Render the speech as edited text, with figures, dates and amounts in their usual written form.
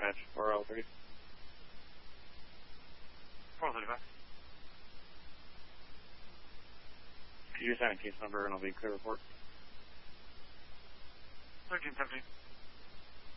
dispatch, or L3. 435. Could you assign a case number and I'll be clear report? 1317.